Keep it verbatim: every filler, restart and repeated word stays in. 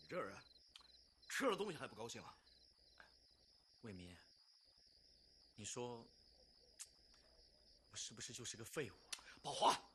你这人吃了东西还不高兴啊？ 魏民，你说我是不是就是个废物？ 宝华。